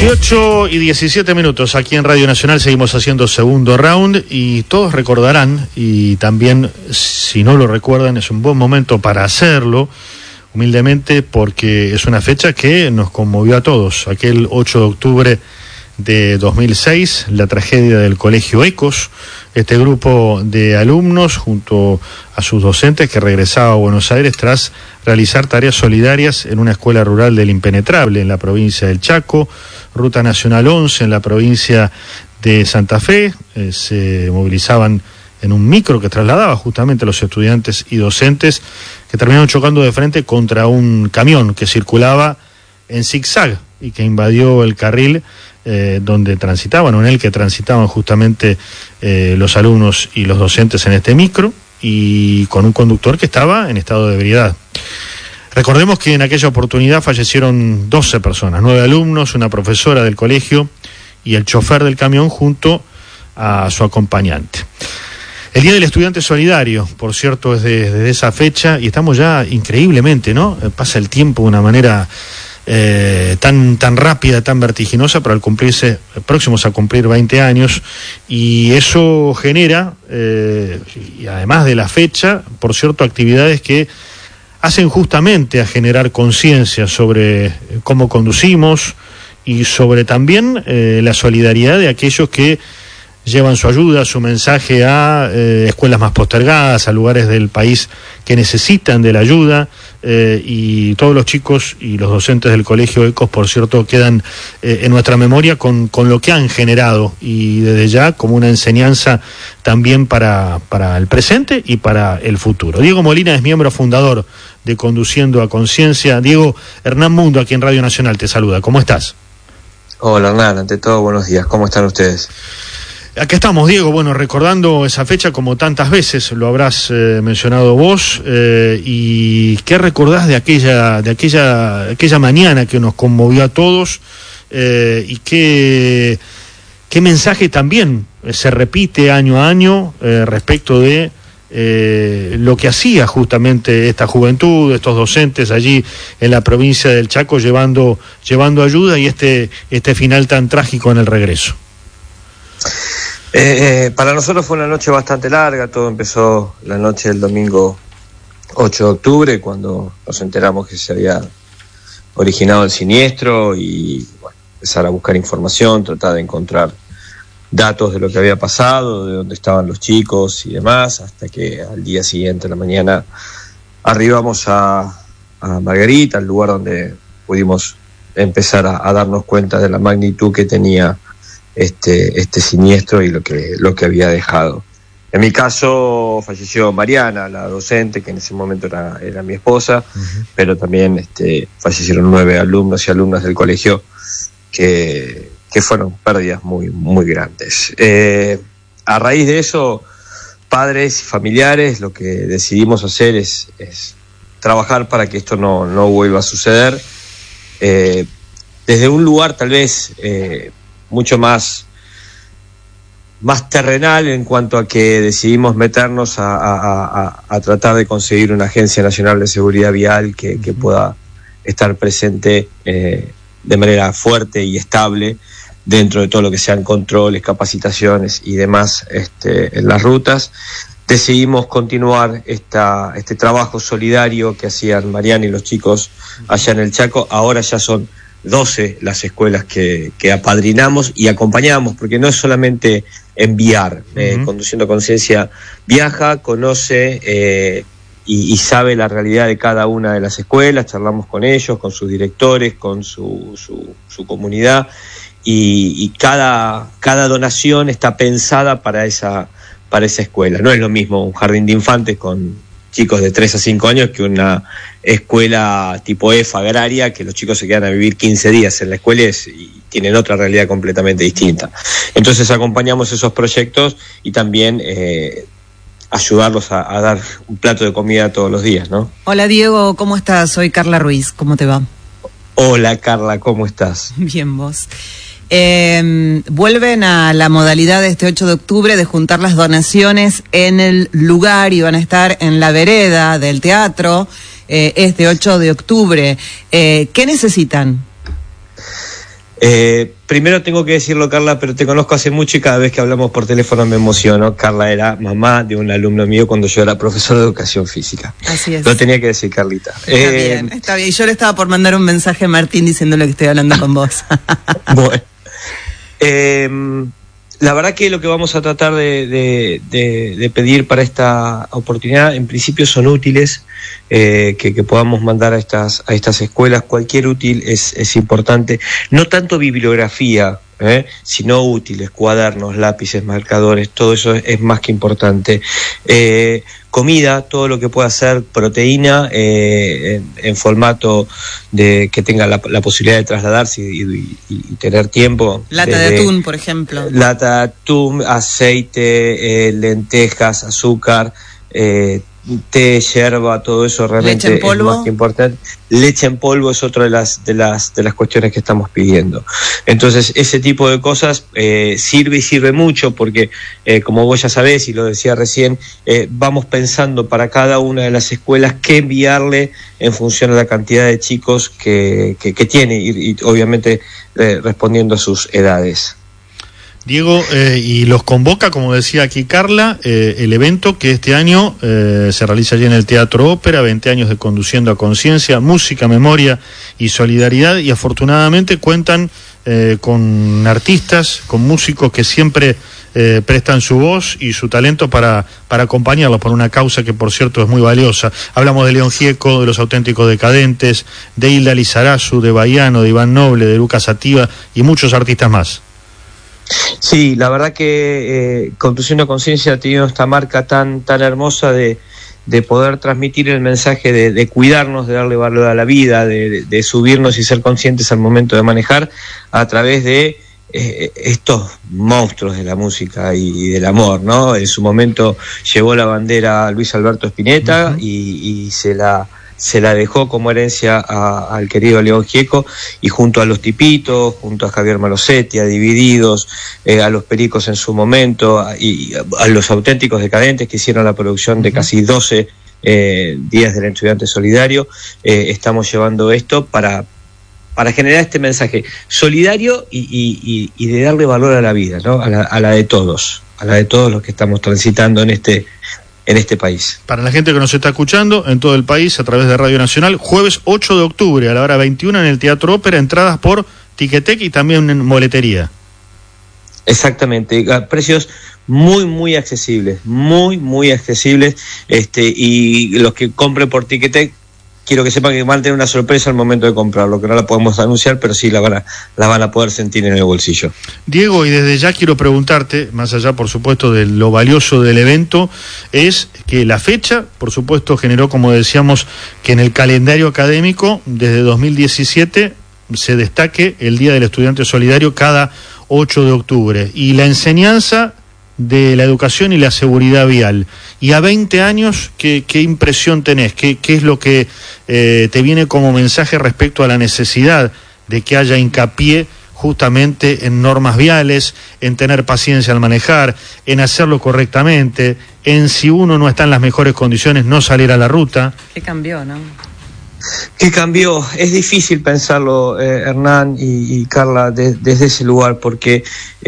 18:17 aquí en Radio Nacional. Seguimos haciendo segundo round y todos recordarán, y también si no lo recuerdan es un buen momento para hacerlo humildemente, porque es una fecha que nos conmovió a todos. Aquel 8 de octubre de 2006, la tragedia del Colegio Ecos, este grupo de alumnos junto a sus docentes que regresaba a Buenos Aires tras realizar tareas solidarias en una escuela rural del Impenetrable en la provincia del Chaco, Ruta Nacional 11 en la provincia de Santa Fe. Se movilizaban en un micro que trasladaba justamente a los estudiantes y docentes, que terminaron chocando de frente contra un camión que circulaba en zigzag y que invadió el carril donde transitaban, o en el que transitaban justamente los alumnos y los docentes en este micro, y con un conductor que estaba en estado de ebriedad. Recordemos que en aquella oportunidad fallecieron 12 personas, 9 alumnos, una profesora del colegio y el chofer del camión junto a su acompañante. El Día del Estudiante Solidario, por cierto, es desde esa fecha, y estamos ya increíblemente, ¿no? Pasa el tiempo de una manera tan rápida, tan vertiginosa, para cumplirse, próximos a cumplir 20 años, y eso genera, y además de la fecha, por cierto, actividades que hacen justamente a generar conciencia sobre cómo conducimos y sobre también la solidaridad de aquellos que llevan su ayuda, su mensaje a escuelas más postergadas, a lugares del país que necesitan de la ayuda, y todos los chicos y los docentes del Colegio Ecos, por cierto, quedan en nuestra memoria con lo que han generado, y desde ya como una enseñanza también para el presente y para el futuro. Diego Molina es miembro fundador de Conduciendo a Conciencia. Diego, Hernán Mundo aquí en Radio Nacional te saluda. ¿Cómo estás? Hola Hernán, ante todo buenos días. ¿Cómo están ustedes? Aquí estamos, Diego, bueno, recordando esa fecha como tantas veces lo habrás mencionado vos, y ¿qué recordás de aquella mañana que nos conmovió a todos, y qué mensaje también se repite año a año respecto de lo que hacía justamente esta juventud, estos docentes allí en la provincia del Chaco llevando ayuda, y este final tan trágico en el regreso? Para nosotros fue una noche bastante larga. Todo empezó la noche del domingo 8 de octubre, cuando nos enteramos que se había originado el siniestro, y bueno, empezar a buscar información, tratar de encontrar datos de lo que había pasado, de dónde estaban los chicos y demás, hasta que al día siguiente, en la mañana, arribamos a Margarita, al lugar donde pudimos empezar a darnos cuenta de la magnitud que tenía este siniestro y lo que había dejado. En mi caso falleció Mariana, la docente, que en ese momento era mi esposa, pero también fallecieron 9 alumnos y alumnas del colegio que fueron pérdidas muy, muy grandes. A raíz de eso, padres y familiares, lo que decidimos hacer es trabajar para que esto no vuelva a suceder, desde un lugar tal vez mucho más terrenal, en cuanto a que decidimos meternos a tratar de conseguir una Agencia Nacional de Seguridad Vial que pueda estar presente de manera fuerte y estable dentro de todo lo que sean controles, capacitaciones y demás en las rutas. Decidimos continuar este trabajo solidario que hacían Mariana y los chicos allá en el Chaco. Ahora ya son 12 las escuelas que apadrinamos y acompañamos, porque no es solamente enviar. Conduciendo Conciencia viaja, conoce y sabe la realidad de cada una de las escuelas, charlamos con ellos, con sus directores, con su comunidad, y cada donación está pensada para esa escuela. No es lo mismo un jardín de infantes con chicos de 3 a 5 años que una escuela tipo EFA agraria, que los chicos se quedan a vivir 15 días en la escuela y tienen otra realidad completamente distinta. Entonces acompañamos esos proyectos y también ayudarlos a dar un plato de comida todos los días, ¿no? Hola Diego, ¿cómo estás? Soy Carla Ruiz, ¿cómo te va? Hola Carla, ¿cómo estás? Bien, vos. Vuelven a la modalidad de este 8 de octubre de juntar las donaciones en el lugar, y van a estar en la vereda del teatro este 8 de octubre. ¿Qué necesitan? Primero tengo que decirlo, Carla, pero te conozco hace mucho y cada vez que hablamos por teléfono me emociono. Carla era mamá de un alumno mío cuando yo era profesor de educación física. Así es. Lo tenía que decir, Carlita. Está bien. Yo le estaba por mandar un mensaje a Martín diciéndole que estoy hablando con vos. Bueno. La verdad que lo que vamos a tratar de pedir para esta oportunidad, en principio son útiles, que podamos mandar a estas escuelas. Cualquier útil es importante, no tanto bibliografía, sino útiles, cuadernos, lápices, marcadores, todo eso es más que importante. Comida, todo lo que pueda ser proteína en formato de que tenga la posibilidad de trasladarse y tener tiempo. Lata de atún, por ejemplo. Lata de atún, aceite, lentejas, azúcar, té, yerba, todo eso realmente ¿Leche en polvo? es más que importante. Leche en polvo es otra de las cuestiones que estamos pidiendo. Entonces, ese tipo de cosas sirve mucho porque, como vos ya sabés y lo decía recién, vamos pensando para cada una de las escuelas qué enviarle en función a la cantidad de chicos que tiene y obviamente respondiendo a sus edades. Diego, y los convoca, como decía aquí Carla, el evento que este año se realiza allí en el Teatro Ópera, 20 años de Conduciendo a Conciencia, música, memoria y solidaridad, y afortunadamente cuentan con artistas, con músicos que siempre prestan su voz y su talento para acompañarlos por una causa que, por cierto, es muy valiosa. Hablamos de León Gieco, de Los Auténticos Decadentes, de Hilda Lizarazu, de Baiano, de Iván Noble, de Lucas Sativa y muchos artistas más. Sí, la verdad que Conduciendo a Conciencia ha tenido esta marca tan hermosa de poder transmitir el mensaje de cuidarnos, de darle valor a la vida, de subirnos y ser conscientes al momento de manejar a través de estos monstruos de la música y del amor, ¿no? En su momento llevó la bandera a Luis Alberto Spinetta y se la dejó como herencia al querido León Gieco, y junto a Los Tipitos, junto a Javier Malosetti, a Divididos, a Los Pericos en su momento, y a Los Auténticos Decadentes, que hicieron la producción de casi 12 días del estudiante solidario, estamos llevando esto para generar este mensaje solidario y de darle valor a la vida, ¿no? A la de todos los que estamos transitando en este país. Para la gente que nos está escuchando en todo el país a través de Radio Nacional, jueves 8 de octubre a la hora 21 en el Teatro Ópera, entradas por Ticketek y también en boletería. Exactamente, precios muy accesibles, muy accesibles, y los que compren por Ticketek, quiero que sepan que van a tener una sorpresa al momento de comprarlo, que no la podemos anunciar, pero sí la van a poder sentir en el bolsillo. Diego, y desde ya quiero preguntarte, más allá por supuesto de lo valioso del evento, es que la fecha, por supuesto, generó, como decíamos, que en el calendario académico, desde 2017, se destaque el Día del Estudiante Solidario cada 8 de octubre, y la enseñanza de la educación y la seguridad vial. Y a 20 años, ¿qué impresión tenés? ¿Qué es lo que te viene como mensaje respecto a la necesidad de que haya hincapié justamente en normas viales, en tener paciencia al manejar, en hacerlo correctamente, en si uno no está en las mejores condiciones, no salir a la ruta? ¿Qué cambió, no? ¿Qué cambió? Es difícil pensarlo, Hernán y Carla, desde ese lugar, porque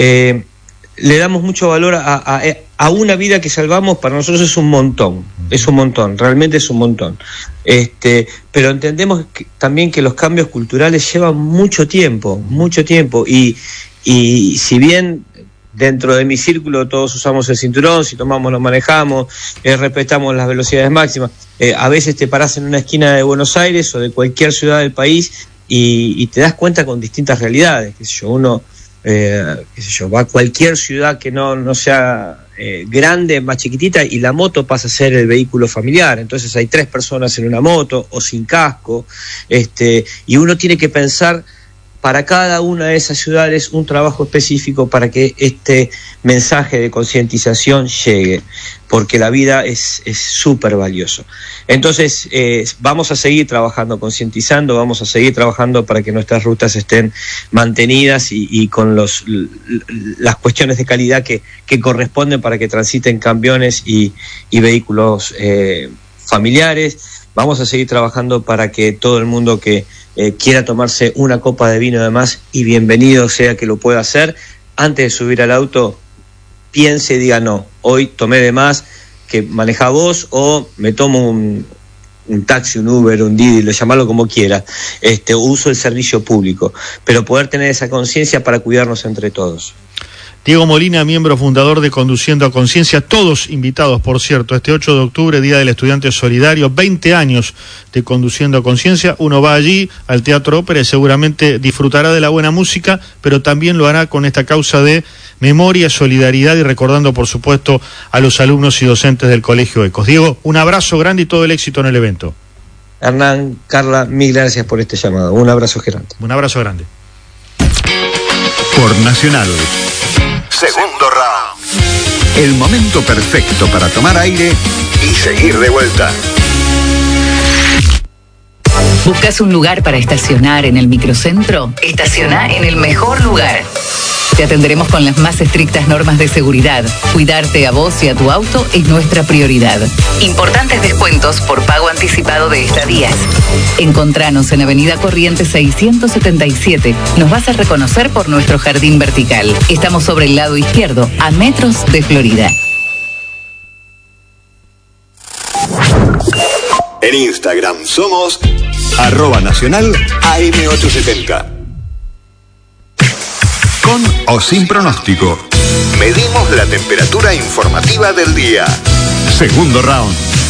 le damos mucho valor a una vida que salvamos. Para nosotros es un montón, realmente es un montón. Pero entendemos también que los cambios culturales llevan mucho tiempo, y si bien dentro de mi círculo todos usamos el cinturón, si tomamos lo manejamos, respetamos las velocidades máximas, a veces te parás en una esquina de Buenos Aires o de cualquier ciudad del país y te das cuenta con distintas realidades, uno va a cualquier ciudad que no sea grande, más chiquitita, y la moto pasa a ser el vehículo familiar. Entonces hay 3 personas en una moto o sin casco, y uno tiene que pensar para cada una de esas ciudades un trabajo específico para que este mensaje de concientización llegue, porque la vida es súper valioso. Entonces vamos a seguir trabajando, concientizando, vamos a seguir trabajando para que nuestras rutas estén mantenidas y con las cuestiones de calidad que corresponden para que transiten camiones y vehículos familiares. Vamos a seguir trabajando para que todo el mundo que quiera tomarse una copa de vino de más, y bienvenido sea que lo pueda hacer, antes de subir al auto, piense y diga: no, hoy tomé de más, que maneja vos, o me tomo un taxi, un Uber, un Didi, lo llamarlo como quiera, uso el servicio público, pero poder tener esa conciencia para cuidarnos entre todos. Diego Molina, miembro fundador de Conduciendo a Conciencia, todos invitados, por cierto, este 8 de octubre, Día del Estudiante Solidario, 20 años de Conduciendo a Conciencia. Uno va allí al Teatro Ópera y seguramente disfrutará de la buena música, pero también lo hará con esta causa de memoria, solidaridad y recordando, por supuesto, a los alumnos y docentes del Colegio Ecos. Diego, un abrazo grande y todo el éxito en el evento. Hernán, Carla, mil gracias por este llamado. Un abrazo gigante. Un abrazo grande. Por Nacional. Segundo round. El momento perfecto para tomar aire y seguir de vuelta. ¿Buscas un lugar para estacionar en el microcentro? Estaciona en el mejor lugar. Te atenderemos con las más estrictas normas de seguridad. Cuidarte a vos y a tu auto es nuestra prioridad. Importantes descuentos por pago anticipado de estadías. Encontranos en Avenida Corrientes 677. Nos vas a reconocer por nuestro jardín vertical. Estamos sobre el lado izquierdo, a metros de Florida. En Instagram somos @nacional AM870. Con o sin pronóstico. Medimos la temperatura informativa del día. Segundo round.